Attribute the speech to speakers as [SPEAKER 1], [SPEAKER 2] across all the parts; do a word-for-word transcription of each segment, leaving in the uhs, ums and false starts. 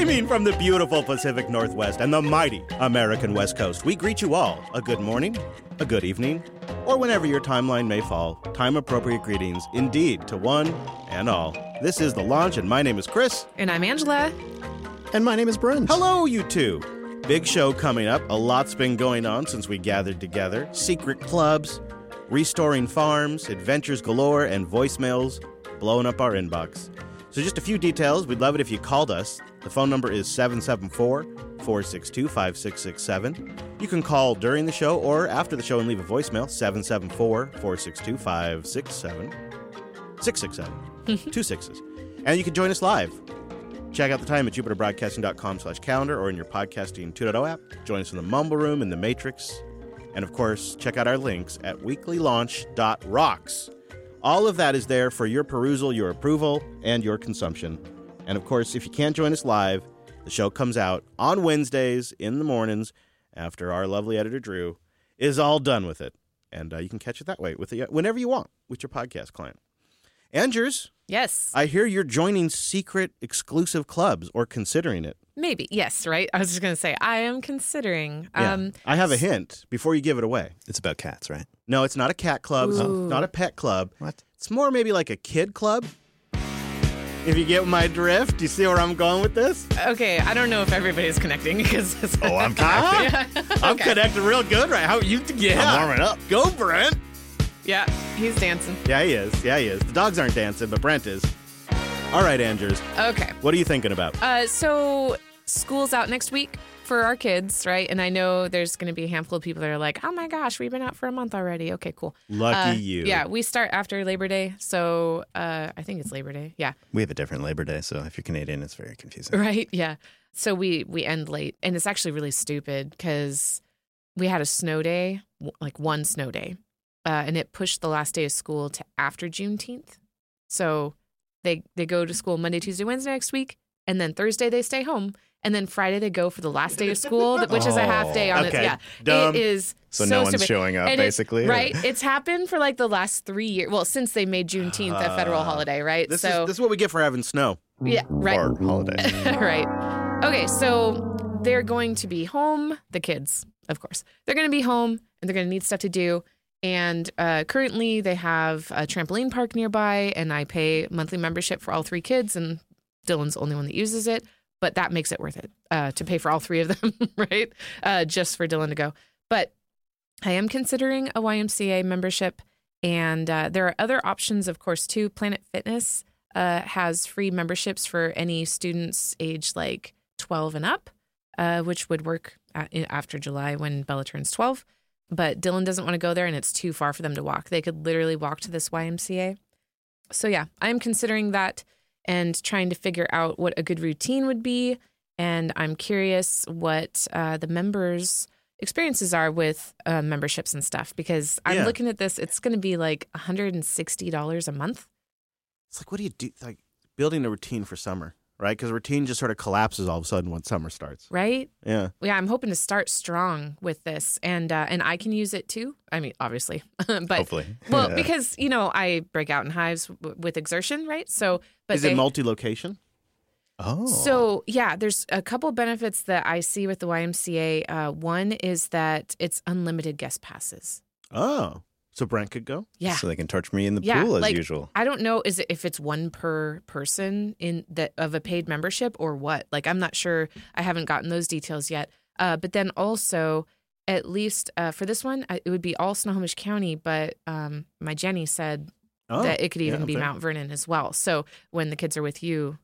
[SPEAKER 1] Streaming from the beautiful Pacific Northwest and the mighty American West Coast, we greet you all a good morning, a good evening, or whenever your timeline may fall, time-appropriate greetings indeed to one and all. This is The Launch, and my name is Chris.
[SPEAKER 2] And I'm Angela.
[SPEAKER 3] And my name is Brent.
[SPEAKER 1] Hello, you two. Big show coming up. A lot's been going on since we gathered together. Secret clubs, restoring farms, adventures galore, and voicemails blowing up our inbox. So just a few details. We'd love it if you called us. The phone number is seven seven four, four six two, five six six seven. You can call during the show or after the show and leave a voicemail, seven seven four, four six two, five six seven. six six seven. Two sixes. And you can join us live. Check out the time at jupiterbroadcasting.com slash calendar or in your podcasting two point oh app. Join us in the Mumble Room, in the Matrix. And of course, check out our links at weekly launch dot rocks. All of that is there for your perusal, your approval, and your consumption. And of course, if you can't join us live, the show comes out on Wednesdays in the mornings after our lovely editor, Drew, is all done with it. And uh, you can catch it that way with the, whenever you want with your podcast client. Andrews.
[SPEAKER 2] Yes.
[SPEAKER 1] I hear you're joining secret exclusive clubs or considering it.
[SPEAKER 2] Maybe. Yes, right? I was just going to say, I am considering.
[SPEAKER 1] Yeah.
[SPEAKER 2] Um,
[SPEAKER 1] I have a hint before you give it away.
[SPEAKER 3] It's about cats, right?
[SPEAKER 1] No, it's not a cat club. It's
[SPEAKER 2] Ooh.
[SPEAKER 1] not a pet club.
[SPEAKER 3] What?
[SPEAKER 1] It's more maybe like a kid club. If you get my drift, do you see where I'm going with this?
[SPEAKER 2] okay, I don't know if everybody's connecting because it's...
[SPEAKER 3] Oh, I'm
[SPEAKER 1] connected.
[SPEAKER 2] Yeah.
[SPEAKER 1] I'm
[SPEAKER 2] Okay.
[SPEAKER 1] connected real good, right? How you? Yeah,
[SPEAKER 3] I'm warming up.
[SPEAKER 1] Go, Brent.
[SPEAKER 2] Yeah, he's dancing.
[SPEAKER 1] Yeah, he is. Yeah, he is. The dogs aren't dancing, but Brent is. All right, Andrews.
[SPEAKER 2] Okay.
[SPEAKER 1] What are you thinking about?
[SPEAKER 2] Uh, so school's out next week for our kids, right? And I know there's going to be a handful of people that are like, oh my gosh, we've been out for a month already. Okay, cool.
[SPEAKER 1] Lucky
[SPEAKER 2] Uh,
[SPEAKER 1] you.
[SPEAKER 2] Yeah, we start after Labor Day. So uh, I think it's Labor Day. Yeah.
[SPEAKER 3] We have a different Labor Day, so if you're Canadian, it's very confusing.
[SPEAKER 2] Right. Yeah. So we, we end late. And it's actually really stupid because we had a snow day, w- like one snow day. Uh, and it pushed the last day of school to after Juneteenth. So they they go to school Monday, Tuesday, Wednesday next week. And then Thursday they stay home. And then Friday they go for the last day of school, which is a half day on
[SPEAKER 1] Okay,
[SPEAKER 2] it. Yeah.
[SPEAKER 1] dumb.
[SPEAKER 2] It is
[SPEAKER 3] So,
[SPEAKER 2] so
[SPEAKER 3] no one's
[SPEAKER 2] stupid.
[SPEAKER 3] showing up,
[SPEAKER 2] And it-
[SPEAKER 3] basically? or-
[SPEAKER 2] right. It's happened for like the last three years. Well, since they made Juneteenth a federal holiday, right?
[SPEAKER 1] This
[SPEAKER 2] so
[SPEAKER 1] is this is what we get for having snow.
[SPEAKER 2] yeah, right.
[SPEAKER 3] Or holiday.
[SPEAKER 2] right. Okay, so they're going to be home, the kids, of course. They're going to be home and they're going to need stuff to do. And uh, currently they have a trampoline park nearby and I pay monthly membership for all three kids and Dylan's the only one that uses it. But that makes it worth it uh, to pay for all three of them, right? Uh, just for Dylan to go. But I am considering a Y M C A membership. And uh, there are other options, of course, too. Planet Fitness uh, has free memberships for any students aged like twelve and up, uh, which would work at, after July when Bella turns twelve. But Dylan doesn't want to go there and it's too far for them to walk. They could literally walk to this Y M C A. So yeah, I'm considering that and trying to figure out what a good routine would be. And I'm curious what uh, the members' experiences are with uh, memberships and stuff because I'm
[SPEAKER 1] Yeah.
[SPEAKER 2] looking at this. It's going to be like one hundred sixty dollars a month.
[SPEAKER 1] It's like, what do you do? Like building a routine for summer, right? Because routine just sort of collapses all of a sudden when summer starts.
[SPEAKER 2] Right?
[SPEAKER 1] Yeah.
[SPEAKER 2] Yeah, I'm hoping to start strong with this, and uh, and I can use it too. I mean, obviously, but
[SPEAKER 3] Hopefully.
[SPEAKER 2] well,
[SPEAKER 3] Yeah.
[SPEAKER 2] because you know I break out in hives w- with exertion, right? So, but
[SPEAKER 1] Is
[SPEAKER 2] they,
[SPEAKER 1] it multi-location?
[SPEAKER 3] Oh.
[SPEAKER 2] so yeah, there's a couple benefits that I see with the Y M C A. Uh, one is that it's unlimited guest passes.
[SPEAKER 1] Oh. So Brent could go?
[SPEAKER 2] Yeah,
[SPEAKER 3] So they can torch me in the
[SPEAKER 2] Yeah,
[SPEAKER 3] pool as
[SPEAKER 2] like-
[SPEAKER 3] usual.
[SPEAKER 2] I don't know is it if it's one per person in that of a paid membership or what. Like I'm not sure. I haven't gotten those details yet. Uh, but then also, at least uh, for this one, I- it would be all Snohomish County. But um, my Jenny said
[SPEAKER 1] Oh.
[SPEAKER 2] that it could even
[SPEAKER 1] yeah,
[SPEAKER 2] be
[SPEAKER 1] fair.
[SPEAKER 2] Mount Vernon as well. So when the kids are with you,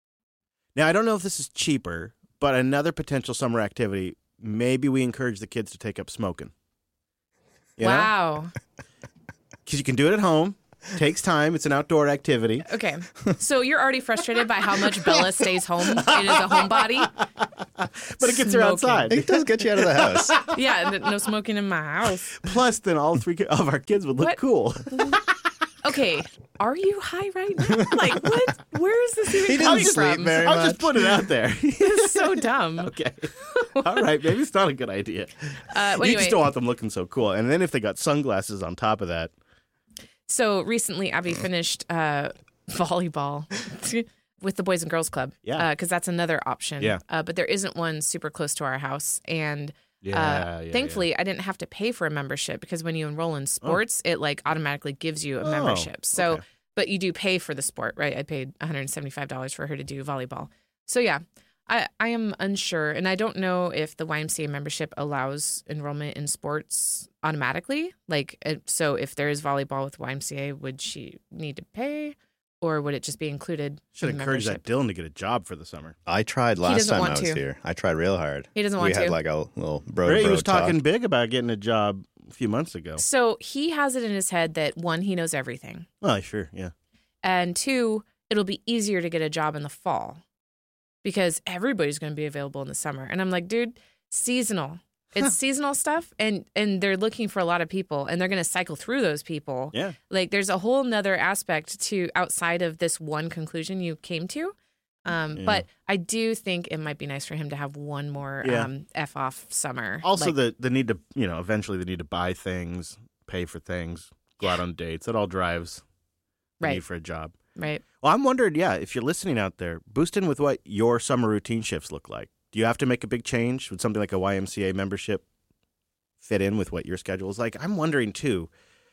[SPEAKER 1] Now, I don't know if this is cheaper, but another potential summer activity, maybe we encourage the kids to take up smoking. You
[SPEAKER 2] wow.
[SPEAKER 1] Because you can do it at home. Takes time. It's an outdoor activity.
[SPEAKER 2] Okay, so you're already frustrated by how much Bella stays home. It is a homebody.
[SPEAKER 1] But it gets her
[SPEAKER 2] Smoking.
[SPEAKER 1] outside.
[SPEAKER 3] It does get you out of the house.
[SPEAKER 2] Yeah, n- no smoking in my house.
[SPEAKER 1] Plus, then all three of our kids would look
[SPEAKER 2] What?
[SPEAKER 1] cool.
[SPEAKER 2] Okay, are you high right now? Like, what? Where is this even
[SPEAKER 3] He didn't
[SPEAKER 2] coming
[SPEAKER 3] sleep
[SPEAKER 2] from?
[SPEAKER 3] very
[SPEAKER 1] I'll
[SPEAKER 3] much.
[SPEAKER 1] just put it out there.
[SPEAKER 2] This is so dumb.
[SPEAKER 1] Okay. All right. Maybe it's not a good idea.
[SPEAKER 2] Uh, well,
[SPEAKER 1] you
[SPEAKER 2] anyway,
[SPEAKER 1] just don't want them looking so cool. And then if they got sunglasses on top of that.
[SPEAKER 2] so recently Abby finished uh, volleyball. with the Boys and Girls Club.
[SPEAKER 1] Yeah.
[SPEAKER 2] Because uh, that's another option.
[SPEAKER 1] Yeah.
[SPEAKER 2] Uh, but there isn't one super close to our house. And
[SPEAKER 1] Yeah,
[SPEAKER 2] uh,
[SPEAKER 1] yeah,
[SPEAKER 2] thankfully,
[SPEAKER 1] yeah.
[SPEAKER 2] I didn't have to pay for a membership because when you enroll in sports, it like automatically gives you a
[SPEAKER 1] Oh,
[SPEAKER 2] membership. So,
[SPEAKER 1] okay.
[SPEAKER 2] but you do pay for the sport, right? I paid one hundred seventy-five dollars for her to do volleyball. So yeah, I, I am unsure. And I don't know if the Y M C A membership allows enrollment in sports automatically. Like, uh, so if there is volleyball with Y M C A, would she need to pay? Or would it just be included?
[SPEAKER 1] Should
[SPEAKER 2] in the
[SPEAKER 1] encourage
[SPEAKER 2] membership?
[SPEAKER 1] that Dylan to get a job for the summer.
[SPEAKER 3] I tried last
[SPEAKER 2] doesn't
[SPEAKER 3] time I
[SPEAKER 2] want
[SPEAKER 3] was
[SPEAKER 2] to.
[SPEAKER 3] here. I tried real hard.
[SPEAKER 2] He doesn't want
[SPEAKER 3] we
[SPEAKER 2] to.
[SPEAKER 3] had like a little bro
[SPEAKER 1] Ray
[SPEAKER 3] bro
[SPEAKER 1] was talking
[SPEAKER 3] talk.
[SPEAKER 1] big about getting a job a few months ago.
[SPEAKER 2] So he has it in his head that one, he knows everything.
[SPEAKER 1] Oh, sure, yeah.
[SPEAKER 2] And two, it'll be easier to get a job in the fall because everybody's going to be available in the summer. And I'm like, dude, seasonal. It's seasonal stuff. And, and they're looking for a lot of people and they're going to cycle through those people.
[SPEAKER 1] Yeah.
[SPEAKER 2] Like there's a whole nother aspect to outside of this one conclusion you came to. Um,
[SPEAKER 1] Yeah.
[SPEAKER 2] But I do think it might be nice for him to have one more
[SPEAKER 1] Yeah.
[SPEAKER 2] um, F off summer.
[SPEAKER 1] Also,
[SPEAKER 2] Like,
[SPEAKER 1] the the need to, you know, eventually the need to buy things, pay for things, go out on dates. That all drives the
[SPEAKER 2] Right.
[SPEAKER 1] need for a job.
[SPEAKER 2] right.
[SPEAKER 1] Well, I'm wondering, yeah, if you're listening out there, boost in with what your summer routine shifts look like. Do you have to make a big change? Would something like a Y M C A membership fit in with what your schedule is like? I'm wondering, too.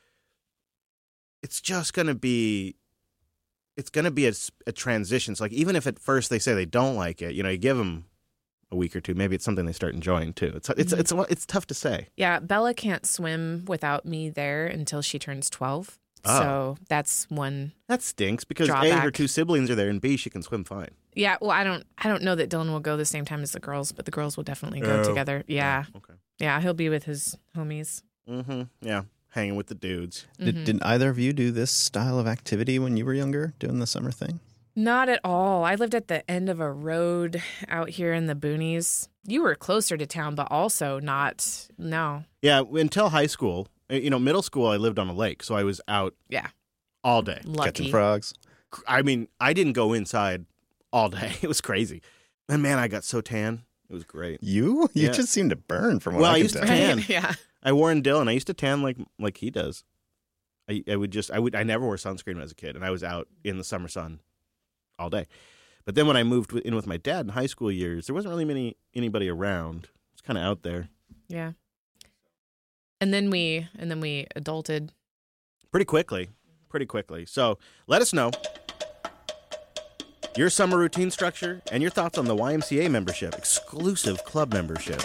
[SPEAKER 1] It's just going to be, it's going to be a, s- a transition. So, like, even if at first they say they don't like it, you know, you give them a week or two, maybe it's something they start enjoying, too. It's it's
[SPEAKER 2] Mhm.
[SPEAKER 1] it's it's, it's tough to say.
[SPEAKER 2] Yeah, Bella can't swim without me there until she turns twelve.
[SPEAKER 1] Oh.
[SPEAKER 2] So that's one.
[SPEAKER 1] That stinks because A, her
[SPEAKER 2] Drawback.
[SPEAKER 1] two siblings are there, and B, she can swim fine.
[SPEAKER 2] Yeah, well, I don't I don't know that Dylan will go the same time as the girls, but the girls will definitely go
[SPEAKER 1] Oh.
[SPEAKER 2] together. Yeah.
[SPEAKER 1] Okay.
[SPEAKER 2] Yeah, he'll be with his homies.
[SPEAKER 1] Mm-hmm. Yeah. Hanging with the dudes.
[SPEAKER 3] Did,
[SPEAKER 2] Mhm.
[SPEAKER 3] did either of you do this style of activity when you were younger, doing the summer thing?
[SPEAKER 2] Not at all. I lived at the end of a road out here in the boonies. You were closer to town, but also not. No.
[SPEAKER 1] Yeah, until high school. Uh, You know, middle school, I lived on a lake, so I was out
[SPEAKER 2] Yeah.
[SPEAKER 1] all day.
[SPEAKER 3] Catching
[SPEAKER 2] Lucky.
[SPEAKER 3] frogs?
[SPEAKER 1] I mean, I didn't go inside all day. It was crazy. And man, I got so tan. It was great.
[SPEAKER 3] You? You
[SPEAKER 1] Yeah.
[SPEAKER 3] just seem to burn from what
[SPEAKER 1] Well,
[SPEAKER 3] I
[SPEAKER 1] I
[SPEAKER 3] can
[SPEAKER 1] used to
[SPEAKER 3] tell.
[SPEAKER 1] tan.
[SPEAKER 2] yeah.
[SPEAKER 1] I wore in Dylan. I used to tan like like he does. I, I would just I would I never wore sunscreen when I was a kid, and I was out in the summer sun all day. But then when I moved in with my dad in high school years, there wasn't really many anybody around. It's kind of out there.
[SPEAKER 2] Yeah. And then we and then we adulted.
[SPEAKER 1] Pretty quickly. Pretty quickly. So let us know your summer routine structure and your thoughts on the Y M C A membership, exclusive club membership.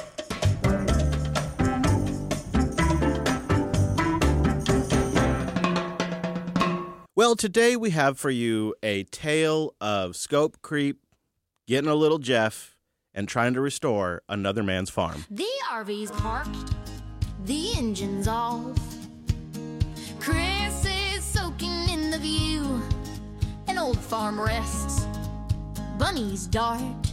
[SPEAKER 1] Well, today we have for you a tale of scope creep, getting a little Jeff, and trying to restore another man's farm.
[SPEAKER 4] The R V's parked, the engine's off. Chris is soaking in the view. An old farm rests, bunnies dart.